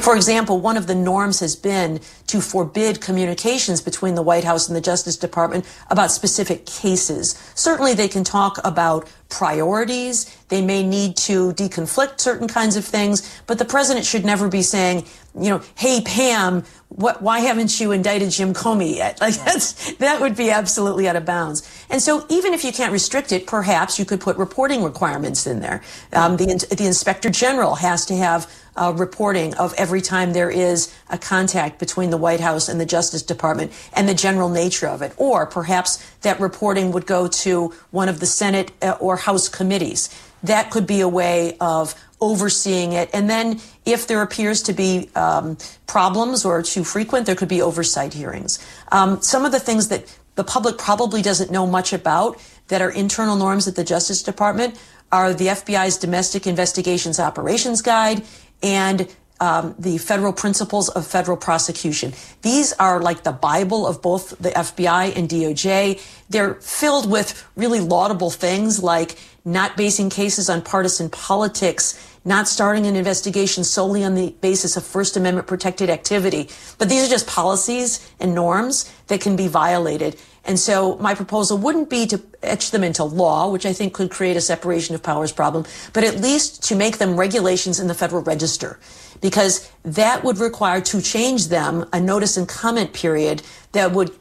For example, one of the norms has been to forbid communications between the White House and the Justice Department about specific cases. Certainly they can talk about priorities. They may need to deconflict certain kinds of things, but the president should never be saying, hey, Pam, why haven't you indicted Jim Comey yet? Like that would be absolutely out of bounds. And so even if you can't restrict it, perhaps you could put reporting requirements in there. The Inspector General has to have reporting of every time there is a contact between the White House and the Justice Department and the general nature of it. Or perhaps that reporting would go to one of the Senate or House committees. That could be a way of overseeing it. And then if there appears to be problems or too frequent, there could be oversight hearings. Some of the things that the public probably doesn't know much about that are internal norms at the Justice Department are the FBI's Domestic Investigations Operations Guide and the Federal Principles of Federal Prosecution. These are like the Bible of both the FBI and DOJ. They're filled with really laudable things like not basing cases on partisan politics, not starting an investigation solely on the basis of First Amendment protected activity. But these are just policies and norms that can be violated. And so my proposal wouldn't be to etch them into law, which I think could create a separation of powers problem, but at least to make them regulations in the Federal Register, because that would require, to change them, a notice and comment period that would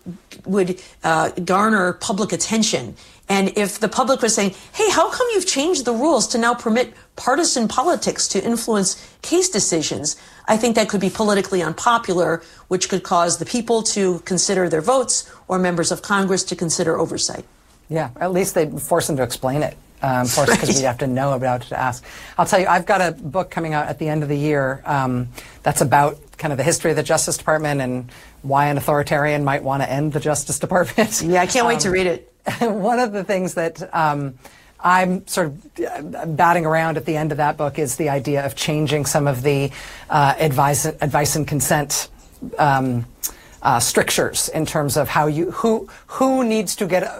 garner public attention. And if the public was saying, hey, how come you've changed the rules to now permit partisan politics to influence case decisions? I think that could be politically unpopular, which could cause the people to consider their votes or members of Congress to consider oversight. Yeah, at least they'd force them to explain it. Because we'd have to know about it to ask. I'll tell you, I've got a book coming out at the end of the year that's about kind of the history of the Justice Department and why an authoritarian might want to end the Justice Department. Yeah, I can't wait to read it. One of the things that I'm sort of batting around at the end of that book is the idea of changing some of the advice and consent strictures in terms of how who needs to get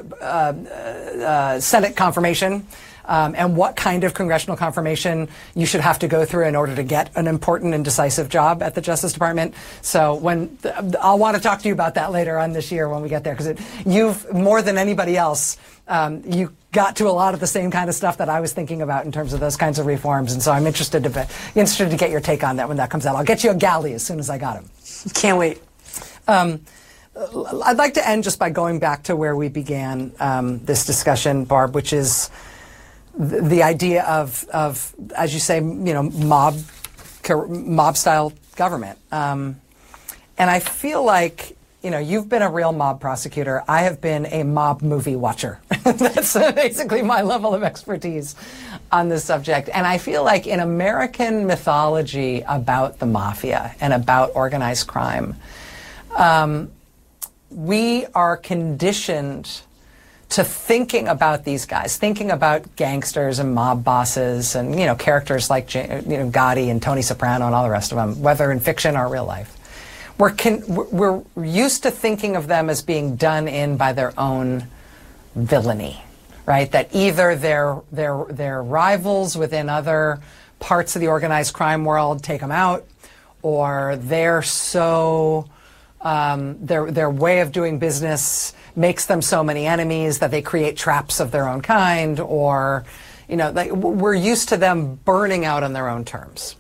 Senate confirmation and what kind of congressional confirmation you should have to go through in order to get an important and decisive job at the Justice Department. So I'll want to talk to you about that later on this year when we get there, because you've, more than anybody else, you got to a lot of the same kind of stuff that I was thinking about in terms of those kinds of reforms. And so I'm interested to get your take on that when that comes out. I'll get you a galley as soon as I got him. Can't wait. I'd like to end just by going back to where we began this discussion, Barb, which is the idea of, as you say, mob style government. And I feel like, you've been a real mob prosecutor. I have been a mob movie watcher. That's basically my level of expertise on this subject. And I feel like in American mythology about the mafia and about organized crime, we are conditioned to thinking about these guys, thinking about gangsters and mob bosses and, characters like, Gotti and Tony Soprano and all the rest of them, whether in fiction or real life. We're used to thinking of them as being done in by their own villainy, right? That either their rivals within other parts of the organized crime world take them out, or they're so... their way of doing business makes them so many enemies that they create traps of their own kind, or, we're used to them burning out on their own terms.